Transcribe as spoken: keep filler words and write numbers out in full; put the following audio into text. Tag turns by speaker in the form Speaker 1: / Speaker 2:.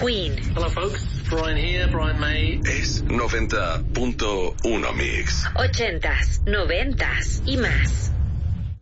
Speaker 1: Queen.
Speaker 2: Hello folks, Brian here, Brian May.
Speaker 3: Es noventa punto uno Mix.
Speaker 1: Ochentas, noventas y más.